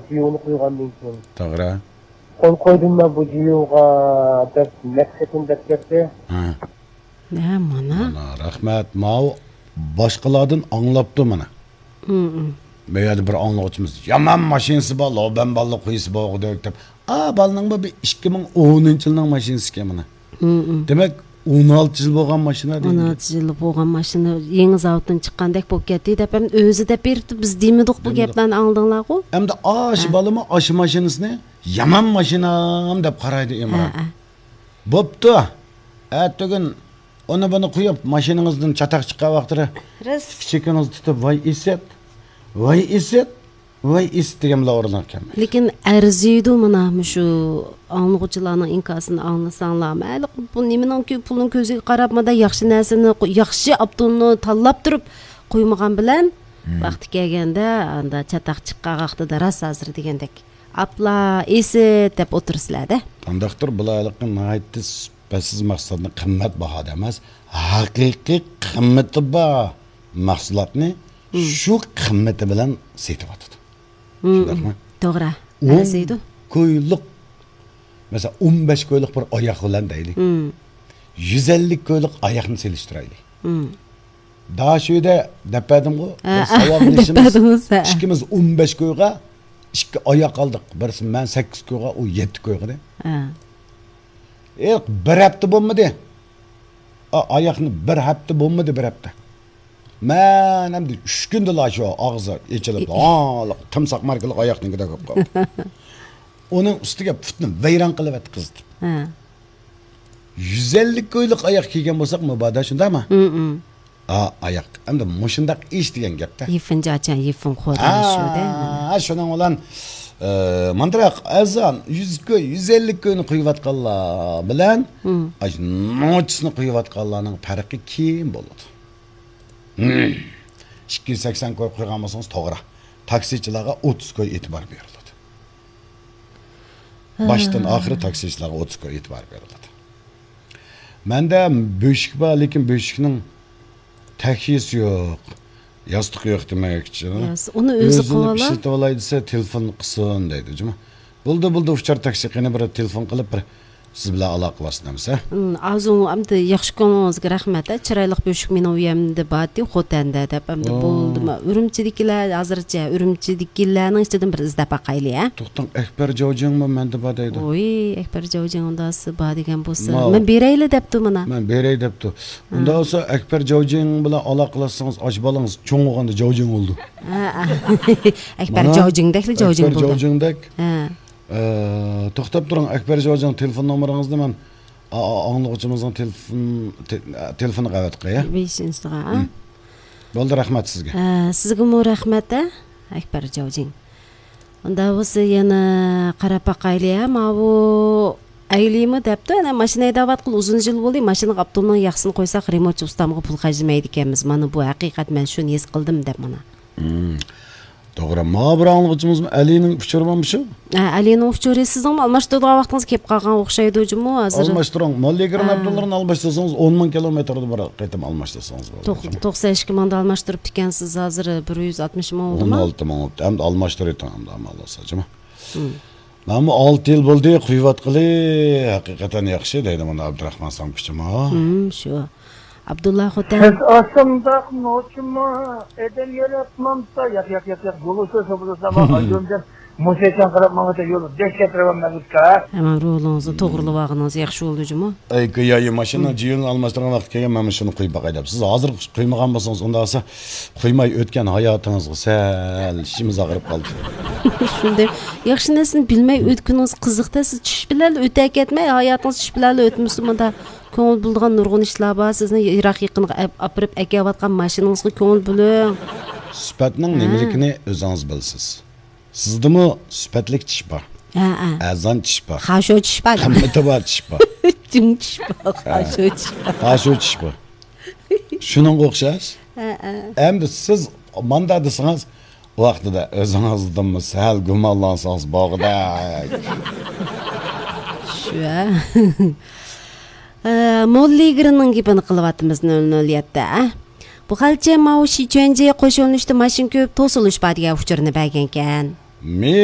жүйені қойғаннан кейін. To'g'ri. Қол қойдым мен бұл жүйеға деп мәқсетім деп кетті. Mana. Rahmat. Mau boshqalardan anglabdi mana. Bu yerda bir anglag'uchimiz yomon mashinasi bor, loban balli qo'yisi bor deb. Balning bu 2010-yilning mashinasi ekan mana. Demak, 16 yil bo'lgan mashina deydi. 16 yil bo'lgan mashina yangi zavoddan chiqqandek bo'lib ketdi deb ham o'zi deb berdi. Biz demedik bu gaplarni angladinglar-ku? Hamda aşı balimi aşı mashinasini yomon mashinam deb qaraydi Imron. Bo'pti. Ertagan onu buni qo'yib mashinangizdan chataq chiqqan vaqtida kichikinizni tutib voy iset deganlar o'rnatgan. Lekin arziydi mana shu anglag'uchilarning inkosini anglasanglar, mayli bu nimaning pulning ko'ziga qarabmada yaxshi narsani, yaxshi Abdulni tanlab turib qo'ymagan bilan vaqti kelganda anda chataq chiqqan vaqtida ras hozir degandek apla eset deb o'tirsizlar-da. Qandaqdir bularlikning nihoyatda sifatsiz maqsadni qimmat bahoda emas, haqiqiy qimmati bor mahsulotni shu qimmati bilan setib oladi. Shundaqmi? To'g'ri. Arziydi. Ko'yliq. Mesela 15 ko'yliq bir oyoq bilan deylik. 150 ko'yliq oyoqni selishtiraylik. Da şöyle depedim-ku. Depedimiz. İkimiz 15 ko'yga 2 oyoq aldık. Birisi men 8 ko'yga, o 7 ko'yga de. Bir hafta bo'lmadi. Oyoqni bir hafta bo'lmadi, bir hafta. Men hem de 3 kunda şu ağzı içilib, timsoq markalı oyoqning juda ko'p qoldi. Onun ustiga putni vayron qilib atqizdi. 150 ko'yliq oyoq kiygan bo'lsak, mubada shundami? Ayak. Hem de mushundaq ish degan gapda. Yifinja achan yifin qo'ygan shu-da. Shuning bilan mandraq azon 100 ko'y, 150 ko'yni qo'yayotganlar bilan nochisini qo'yayotganlarning farqi kim bo'ladi? 280 ko'y qo'ygan bo'lsangiz to'g'ri. Taksichilarga 30 ko'y e'tibor beriladi. Boshdan oxiri taksichilarga 30 ko'y e'tibor beriladi. Menda bo'shik bor, lekin bo'shikning taxisi yo'q. Yastık yo'q demakchi. Uni o'zi qilib ishlatib olay desa, telefon qilsin deydi, juma. Buldu uchar taksi qani bir telefon qilib bir siz bilan aloqalashamiz, ha? Azon amda yaxshi ko'ngilingizga rahmat. Chiroyli bo'shik meni uyamda bor, Xotanda deb amda bo'ldimi? Urumchidikilar hozircha Urumchidikilarning ichidan bir izlab baqayli, ha? To'xtang, Akbar Jovjingmi menda bor deydi. Oy, Akbar Jovjing undasi bor degan bo'lsa, men berayli debdi mana. Men beray debdi. Unda bo'lsa Akbar Jovjing bilan aloqalashsangiz, och bolangiz cho'ng bo'lganda Jovjing bo'ldi. Akbar Jovjingdekli Jovjing bo'ldi. Akbar Jovjingdek. To'xtab turing, Akbar Jovjing telefon nomeringizni men anglag'uchimizning telefoni qavat qo'ya. 5-ga. Bo'ldi, rahmat sizga. Sizga mo rahmat, Akbar Jovjing. Unda bo'lsa yana qarab baqayli, ama bu aylimi debdi, ana mashina haydab qil uzun yil bo'ldi, mashinaga Abdulning yaxsini qo'ysak, remontchi ustamga pul qajmaydi ekanmiz. Mana bu haqiqat, men shuni his qildim deb mana. To'g'ri, ma bir anglag'uchimizmi Alining uchurimmi shu? Alining uchuri sizning almashtirgan vaqtingiz kelib qolgan o'xshaydi o'jimi hozir. Almashtiring. Molligirin Abdullarni almashtirsangiz 10 ming kilometrda bir qaytam almashtirsangiz bo'ladi. 92 mingda almashtirib ekansiz, hozir 160 ming oldimi? 16 ming oldi. Hamda almashtirayotgan hamda amallasajimi. Mana 6 yil bo'ldi, quyvatqili, haqiqatan yaxshi deydi mana Abdurahmon Samkichim. Shu. Abdullah Xotan. Aslında noçuma eden yaratmamsa yak bulursa sabırsa ayımdan musekan qarabmağıda yolu deşketirəm məlikə. Hemen rolunuzun toğrulubağınız yaxşı olducumı? Ay qıyayı maşını ciyini almastıran vaqt kelgan men şunu qo'yib baqaydam. Siz hozir qo'ymagan bo'lsangiz, unda olsa qo'ymay o'tgan hayotingizga sal ishimiz og'rib qoldi. Shunday yaxshi narsani bilmay o'tkuningiz qiziqda, siz tush bilan o'ta ketmay, hayotingiz tush bilan o'tmisiz-manda ko'ngil bulgan nurg'un ishlar bor. Sizni yiroq yaqinga apirib akayotgan mashinangizga ko'ngil buling. Sifatning nimaligini o'zingiz bilsiz. Sizdimi sifatlik tish bor? Azon tish bor. Xasho tish bor. Qimmati bor tish bor. Jim tish bor. Xasho tish bor. Xasho tish bor. Shuningga o'xshash. Endi siz manda desangiz, vaqtida o'zingizdan sal gumonlansangiz bog'da. Shu. Molligirining gapini qilyapmiz 007 da. Bu qalcha Maushi Chönje qo'shilishda mashin ko'p to'silish badiga uchurni bergan ekan.